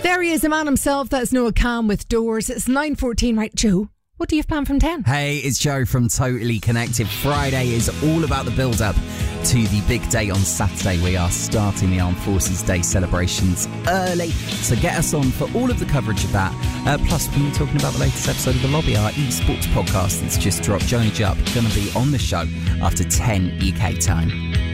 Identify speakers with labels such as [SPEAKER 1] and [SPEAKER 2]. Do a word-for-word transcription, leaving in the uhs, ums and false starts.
[SPEAKER 1] There he is, the man himself. That's Noah Kahan with Doors. It's nine fourteen. Right, Joe, what do you have planned from ten?
[SPEAKER 2] Hey, it's Joe from Totally Connected. Friday is all about the build-up to the big day on Saturday. We are starting the Armed Forces Day celebrations early, so get us on for all of the coverage of that. Uh, plus, we're talking about the latest episode of The Lobby, our esports podcast that's just dropped. Johnny Jupp going to be on the show after ten U K time.